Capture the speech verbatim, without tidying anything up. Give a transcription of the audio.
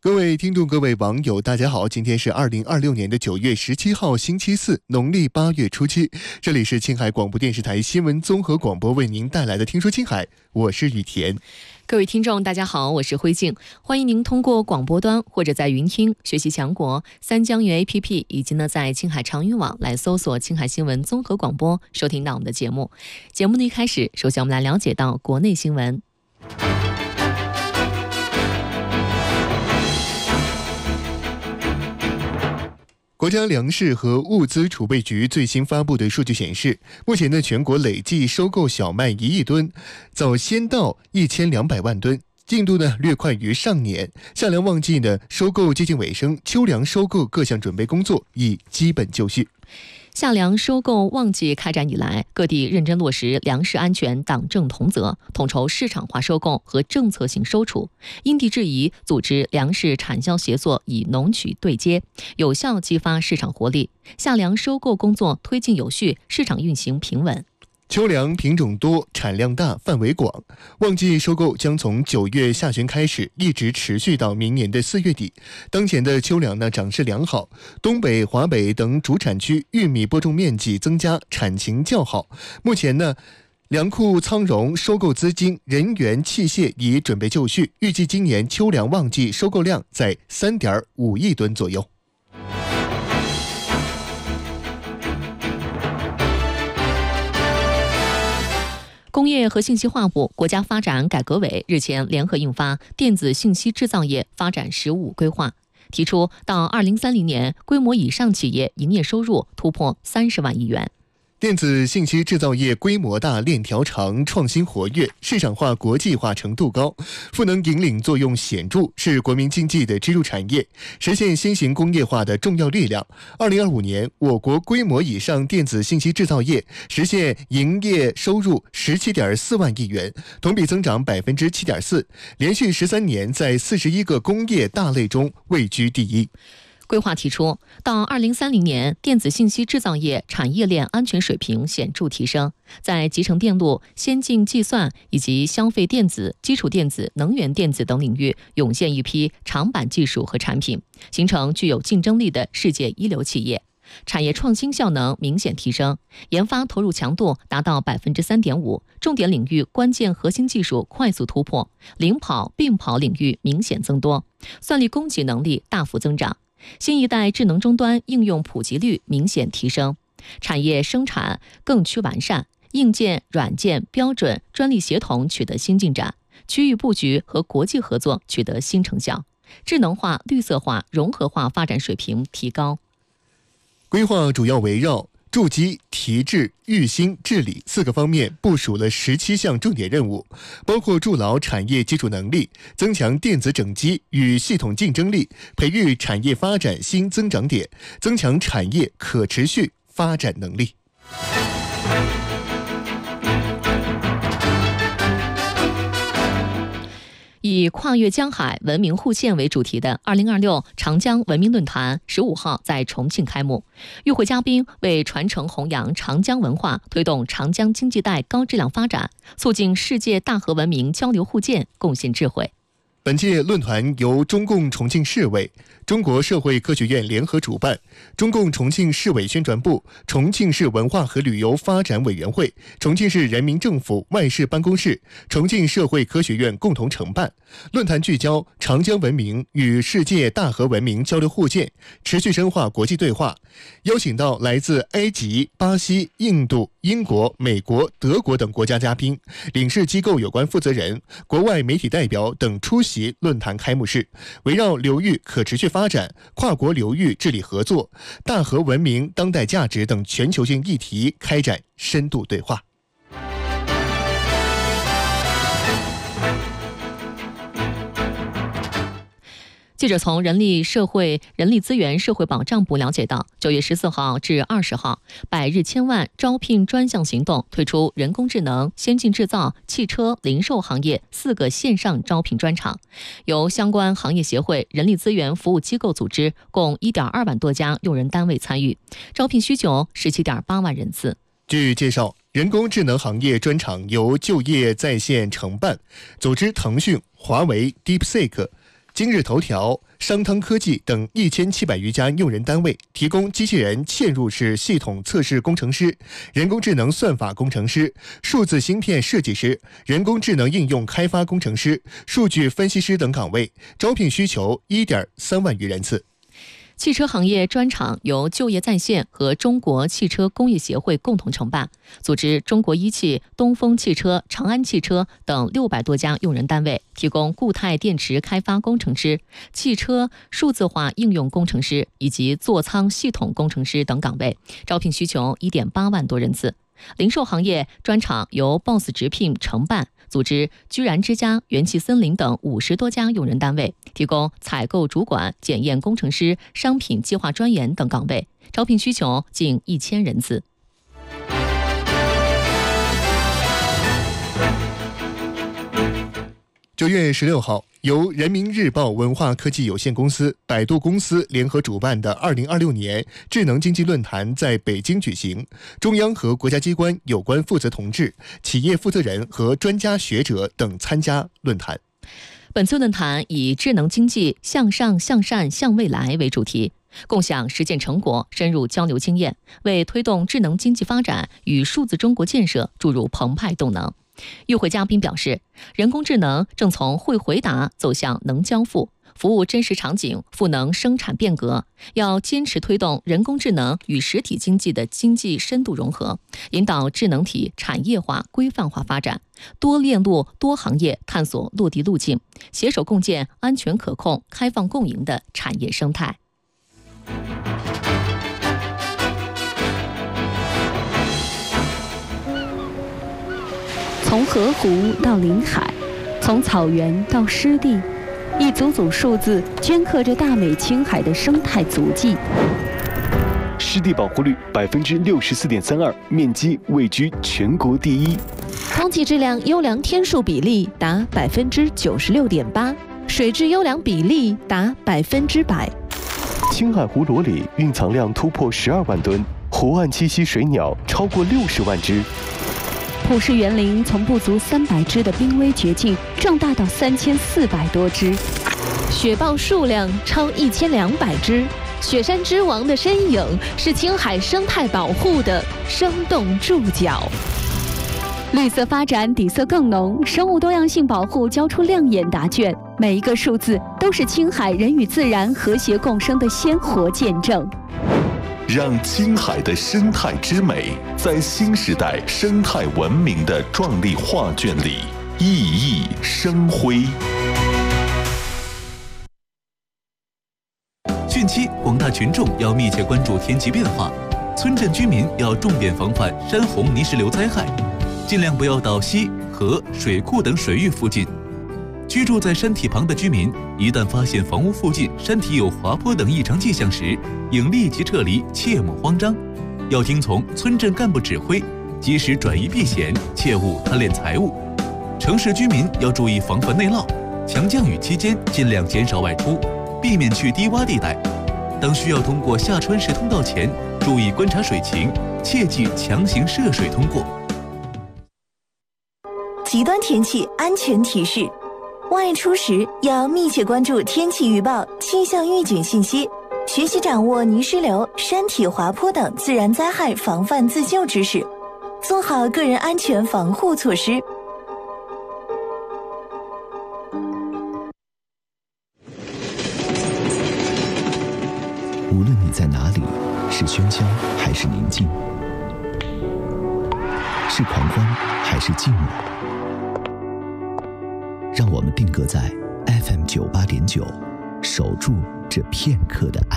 各位听众，各位网友，大家好，今天是二零二六年的九月十七号，星期四，农历八月初七。这里是青海广播电视台新闻综合广播为您带来的《听说青海》，我是雨田。 各位听众，大家好，我是辉静，欢迎您通过广播端或者在云听学习强国三江源 A P P， 以及呢在青海长云网来搜索青海新闻综合广播，收听到我们的节目。节目的一开始，首先我们来了解到国内新闻。 国家粮食和物资储备局最新发布的数据显示，目前呢全国累计收购小麦一亿吨，早先到一千两百万吨，进度呢略快于上年。夏粮旺季呢收购接近尾声，秋粮收购各项准备工作已基本就绪。 夏粮收购旺季开展以来，各地认真落实粮食安全党政同责，统筹市场化收购和政策性收储，因地制宜组织粮食产销协作，以农曲对接，有效激发市场活力。夏粮收购工作推进有序，市场运行平稳。 秋粮品种多，产量大，范围广，旺季收购将从九月下旬开始，一直持续到明年的四月底。当前的秋粮呢长势良好，东北、华北等主产区玉米播种面积增加，产情较好。目前呢，粮库仓容、收购资金、人员、器械已准备就绪，预计今年秋粮旺季收购量在 三点五亿吨左右。 工业和信息化部、国家发展改革委日前联合印发《电子信息制造业发展“十五”规划》，提出到二零三零年，规模以上企业营业收入突破三十万亿元。 电子信息制造业规模大、链条长、创新活跃、市场化国际化程度高，赋能引领作用显著，是国民经济的支柱产业，实现新型工业化的重要力量。二零二五年，我国规模以上电子信息制造业实现营业收入十七点四万亿元，同比增长百分之七点四，连续十三年在四十一个工业大类中位居第一。 规划提出，到二零三零年，电子信息制造业产业链安全水平显著提升，在集成电路、先进计算以及消费电子、基础电子、能源电子等领域涌现一批长板技术和产品，形成具有竞争力的世界一流企业。产业创新效能明显提升，研发投入强度达到 百分之三点五， 重点领域关键核心技术快速突破，领跑、并跑领域明显增多，算力供给能力大幅增长。新一代智能终端应用普及率明显提升，产业生产更趋完善，硬件、软件、标准、专利协同取得新进展，区域布局和国际合作取得新成效，智能化、绿色化、融合化发展水平提高。 规划主要围绕筑基、提质、育新、治理四个方面部署了十七项重点任务，包括筑牢产业基础能力，增强电子整机与系统竞争力，培育产业发展新增长点，增强产业可持续发展能力。 以跨越江海、文明互鉴为主题的二零二六长江文明论坛十五号在重庆开幕，与会嘉宾为传承弘扬长江文化，推动长江经济带高质量发展，促进世界大河文明交流互鉴，贡献智慧。 本届论坛由中共重庆市委、中国社会科学院联合主办，中共重庆市委宣传部、重庆市文化和旅游发展委员会、重庆市人民政府外事办公室、重庆社会科学院共同承办。论坛聚焦长江文明与世界大河文明交流互鉴，持续深化国际对话，邀请到来自埃及、巴西、印度、英国、美国、德国等国家嘉宾、领事机构有关负责人、国外媒体代表等出席论坛开幕式，围绕流域可持续发展、跨国流域治理合作、大河文明当代价值等全球性议题开展深度对话。 记者从人力社会人力资源社会保障部了解到，九月十四号至二十号，百日千万招聘专项行动推出人工智能、先进制造、汽车、零售行业四个线上招聘专场，由相关行业协会、人力资源服务机构组织，共 一点二万多家用人单位参与，招聘需求 十七点八万人次。 据介绍，人工智能行业专场由就业在线承办，组织腾讯、华为、DeepSeek、 今日头条、商汤科技等一千七百余家用人单位提供机器人嵌入式系统测试工程师、人工智能算法工程师、数字芯片设计师、人工智能应用开发工程师、数据分析师等岗位，招聘需求 一点三万余人次。 汽车行业专场由就业在线和中国汽车工业协会共同承办，组织中国一汽、东风汽车、长安汽车等六百多家用人单位提供固态电池开发工程师、汽车数字化应用工程师以及座舱系统工程师等岗位，招聘需求 一点八万多人次。零售行业专场由 B O S S 直聘承办，组织居然之家、元气森林等五十多家用人单位，提供采购主管、检验工程师、商品计划专员等岗位，招聘需求近一千人次。 九月十六号，由人民日报文化科技有限公司、百度公司联合主办的二零二六年智能经济论坛在北京举行，中央和国家机关有关负责同志、企业负责人和专家学者等参加论坛。 本次论坛以智能经济向上、向善、向未来为主题，共享实践成果，深入交流经验，为推动智能经济发展与数字中国建设注入澎湃动能。与会嘉宾表示，人工智能正从会回答走向能交付，服务真实场景，赋能生产变革。要坚持推动人工智能与实体经济的经济深度融合，引导智能体产业化、规范化发展，多链路、多行业探索落地路径，携手共建安全可控、开放共赢的产业生态。 从河湖到临海，从草原到湿地，一组组数字镌刻着大美青海的生态足迹。 湿地保护率百分之六十四点三二，面积位居全国第一。 空气质量优良天数比例达百分之九十六点八，水质优良比例达百分之百。 青海湖裸里蕴藏量突破十二万吨，湖岸栖息水鸟超过六十万只。 普氏园林从不足三百只的濒危绝境壮大到三千四百多只， 雪豹数量超一千两百只，雪山之王的身影是青海生态保护的生动注脚。 绿色发展底色更浓，生物多样性保护交出亮眼答卷，每一个数字都是青海人与自然和谐共生的鲜活见证。 让青海的生态之美在新时代生态文明的壮丽画卷里熠熠生辉。 汛期，广大群众要密切关注天气变化，村镇居民要重点防范山洪泥石流灾害，尽量不要到溪、河、水库等水域附近。居住在山体旁的居民，一旦发现房屋附近山体有滑坡等异常迹象时，应立即撤离，切莫慌张。要听从村镇干部指挥，及时转移避险，切勿贪恋财物。城市居民要注意防范内涝，强降雨期间尽量减少外出，避免去低洼地带。当需要通过下穿石通道前，注意观察水情，切忌强行涉水通过。 极端天气安全提示：外出时要密切关注天气预报、气象预警信息，学习掌握泥石流、山体滑坡等自然灾害防范自救知识，做好个人安全防护措施。 无论你在哪里，是喧嚣还是宁静，是狂欢还是寂寞，让我们定格在 F M 九八点九，守住这片刻的爱。